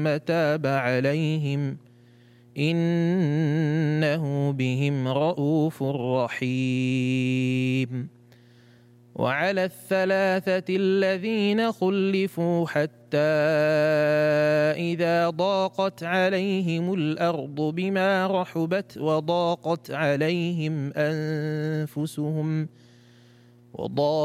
تاب عليهم إنه بهم رءوف رحيم. وعلى الثلاثة الذين خلفوا حتى إذا ضاقت عليهم الأرض بما رحبت وضاقت عليهم أنفسهم